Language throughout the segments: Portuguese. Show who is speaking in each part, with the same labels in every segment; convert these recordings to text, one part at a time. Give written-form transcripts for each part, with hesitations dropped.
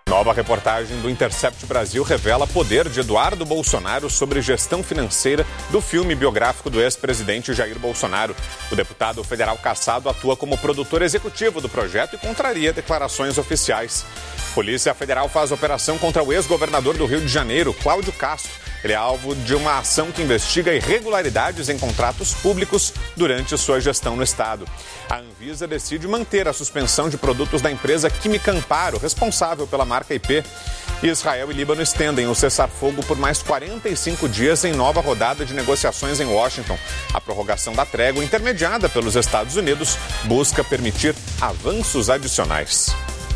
Speaker 1: Nova reportagem do Intercept Brasil revela poder de Eduardo Bolsonaro sobre gestão financeira do filme biográfico do ex-presidente Jair Bolsonaro. O deputado federal cassado atua como produtor executivo do projeto e contraria declarações oficiais. Polícia Federal faz operação contra o ex-governador do Rio de Janeiro, Cláudio Castro. Ele é alvo de uma ação que investiga irregularidades em contratos públicos durante sua gestão no estado. A Anvisa decide manter a suspensão de produtos da empresa Química Amparo, responsável pela marca IP. Israel e Líbano estendem o cessar-fogo por mais 45 dias em nova rodada de negociações em Washington. A prorrogação da trégua, intermediada pelos Estados Unidos, busca permitir avanços adicionais.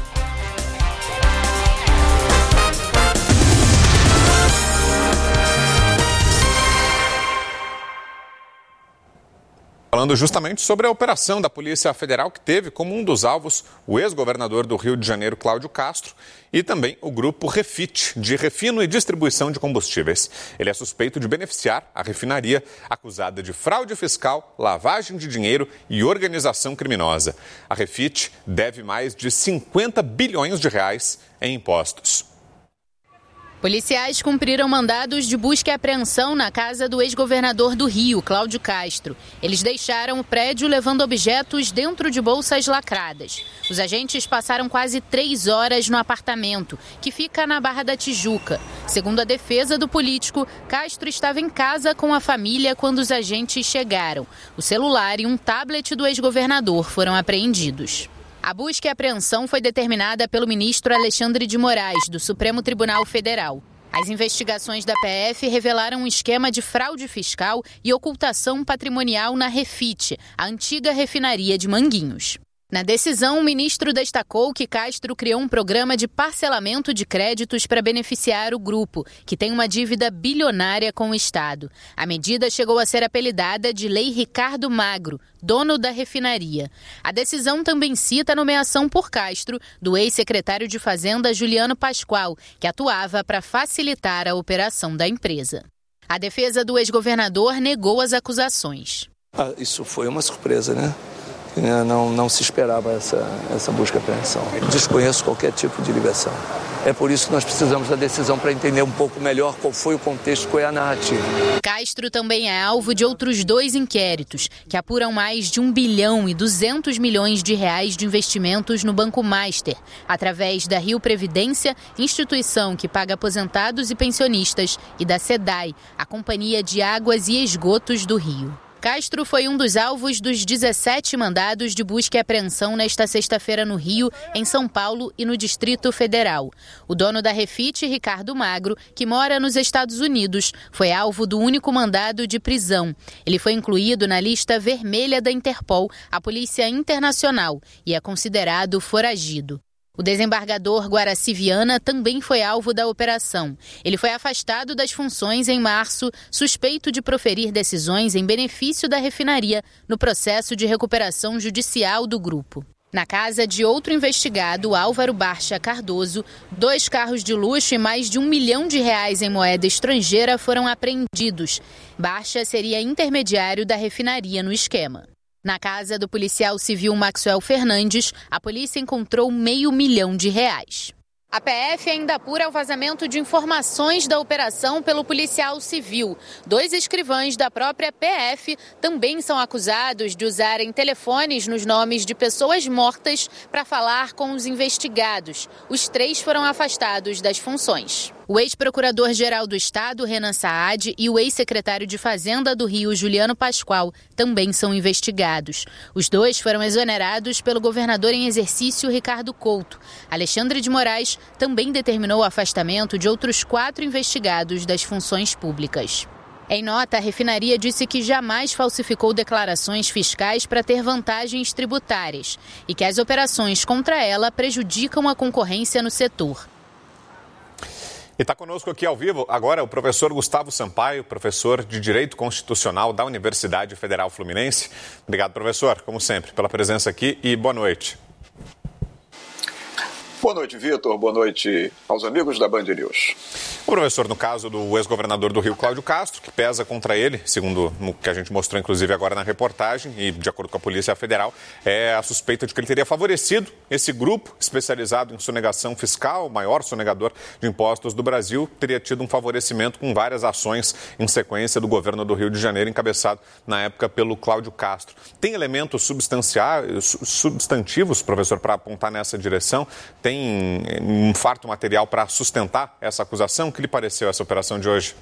Speaker 1: Falando justamente sobre a operação da Polícia Federal, que teve como um dos alvos o ex-governador do Rio de Janeiro, Cláudio Castro, e também o grupo Refit, de refino e distribuição de combustíveis. Ele é suspeito de beneficiar a refinaria, acusada de fraude fiscal, lavagem de dinheiro e organização criminosa. A Refit deve mais de 50 bilhões de reais em impostos.
Speaker 2: Policiais cumpriram mandados de busca e apreensão na casa do ex-governador do Rio, Cláudio Castro. Eles deixaram o prédio levando objetos dentro de bolsas lacradas. Os agentes passaram quase 3 horas no apartamento, que fica na Barra da Tijuca. Segundo a defesa do político, Castro estava em casa com a família quando os agentes chegaram. O celular e um tablet do ex-governador foram apreendidos. A busca e apreensão foi determinada pelo ministro Alexandre de Moraes, do Supremo Tribunal Federal. As investigações da PF revelaram um esquema de fraude fiscal e ocultação patrimonial na Refit, a antiga refinaria de Manguinhos. Na decisão, o ministro destacou que Castro criou um programa de parcelamento de créditos para beneficiar o grupo, que tem uma dívida bilionária com o Estado. A medida chegou a ser apelidada de Lei Ricardo Magro, dono da refinaria. A decisão também cita a nomeação por Castro do ex-secretário de Fazenda Juliano Pascoal, que atuava para facilitar a operação da empresa. A defesa do ex-governador negou as acusações.
Speaker 3: Isso foi uma surpresa, né? Não se esperava essa busca e apreensão. Desconheço qualquer tipo de ligação. É por isso que nós precisamos da decisão para entender um pouco melhor qual foi o contexto, qual é a narrativa.
Speaker 2: Castro também é alvo de outros 2 inquéritos, que apuram mais de 1 bilhão e 200 milhões de reais de investimentos no Banco Master, através da Rio Previdência, instituição que paga aposentados e pensionistas, e da SEDAI, a Companhia de Águas e Esgotos do Rio. Castro foi um dos alvos dos 17 mandados de busca e apreensão nesta sexta-feira no Rio, em São Paulo e no Distrito Federal. O dono da Refit, Ricardo Magro, que mora nos Estados Unidos, foi alvo do único mandado de prisão. Ele foi incluído na lista vermelha da Interpol, a Polícia Internacional, e é considerado foragido. O desembargador Guaraci Viana também foi alvo da operação. Ele foi afastado das funções em março, suspeito de proferir decisões em benefício da refinaria no processo de recuperação judicial do grupo. Na casa de outro investigado, Álvaro Barcha Cardoso, 2 carros de luxo e mais de R$1 milhão em moeda estrangeira foram apreendidos. Barcha seria intermediário da refinaria no esquema. Na casa do policial civil Maxwell Fernandes, a polícia encontrou R$500 mil. A PF ainda apura o vazamento de informações da operação pelo policial civil. 2 escrivães da própria PF também são acusados de usarem telefones nos nomes de pessoas mortas para falar com os investigados. Os 3 foram afastados das funções. O ex-procurador-geral do Estado, Renan Saad, e o ex-secretário de Fazenda do Rio, Juliano Pascoal, também são investigados. Os 2 foram exonerados pelo governador em exercício, Ricardo Couto. Alexandre de Moraes também determinou o afastamento de outros 4 investigados das funções públicas. Em nota, a refinaria disse que jamais falsificou declarações fiscais para ter vantagens tributárias e que as operações contra ela prejudicam a concorrência no setor.
Speaker 1: E está conosco aqui ao vivo agora o professor Gustavo Sampaio, professor de Direito Constitucional da Universidade Federal Fluminense. Obrigado, professor, como sempre, pela presença aqui e boa noite.
Speaker 4: Boa noite, Vitor. Boa noite aos amigos da Band News.
Speaker 1: O professor, no caso do ex-governador do Rio, Cláudio Castro, que pesa contra ele, segundo o que a gente mostrou inclusive agora na reportagem, e de acordo com a Polícia Federal, é a suspeita de que ele teria favorecido esse grupo especializado em sonegação fiscal, o maior sonegador de impostos do Brasil, teria tido um favorecimento com várias ações em sequência do governo do Rio de Janeiro, encabeçado na época pelo Cláudio Castro. Tem elementos substantivos, professor, para apontar nessa direção? Tem um farto material para sustentar essa acusação? O que lhe pareceu essa operação de hoje?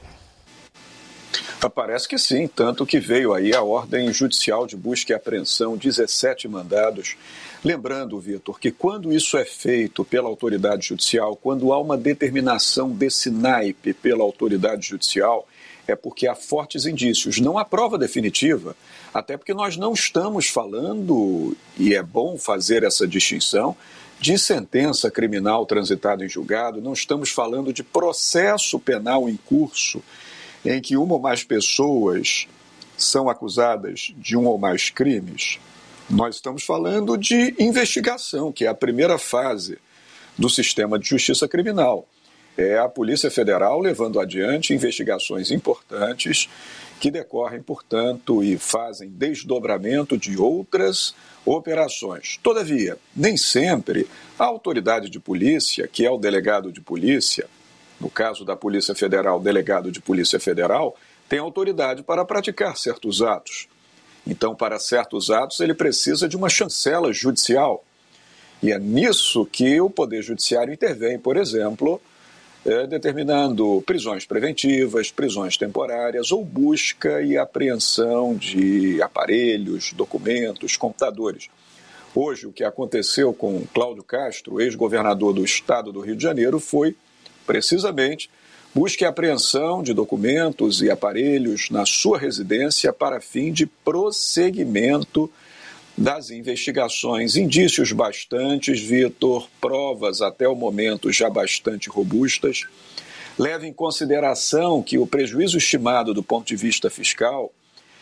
Speaker 4: Parece que sim, tanto que veio aí a ordem judicial de busca e apreensão, 17 mandados. Lembrando, Vitor, que quando isso é feito pela autoridade judicial, quando há uma determinação desse naipe pela autoridade judicial, é porque há fortes indícios. Não há prova definitiva, até porque nós não estamos falando, e é bom fazer essa distinção, de sentença criminal transitada em julgado, não estamos falando de processo penal em curso, em que uma ou mais pessoas são acusadas de um ou mais crimes. Nós estamos falando de investigação, que é a primeira fase do sistema de justiça criminal. É a Polícia Federal levando adiante investigações importantes que decorrem, portanto, e fazem desdobramento de outras operações. Todavia, nem sempre a autoridade de polícia, que é o delegado de polícia, no caso da Polícia Federal, o delegado de Polícia Federal, tem autoridade para praticar certos atos. Então, para certos atos, ele precisa de uma chancela judicial. E é nisso que o Poder Judiciário intervém, por exemplo, determinando prisões preventivas, prisões temporárias ou busca e apreensão de aparelhos, documentos, computadores. Hoje, o que aconteceu com Cláudio Castro, ex-governador do estado do Rio de Janeiro, foi precisamente busca e apreensão de documentos e aparelhos na sua residência para fim de prosseguimento das investigações. Indícios bastantes, Vitor, provas até o momento já bastante robustas. Leva em consideração que o prejuízo estimado do ponto de vista fiscal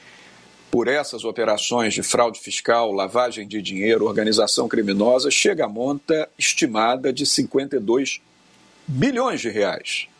Speaker 4: por essas operações de fraude fiscal, lavagem de dinheiro, organização criminosa, chega à monta estimada de 52 bilhões de reais.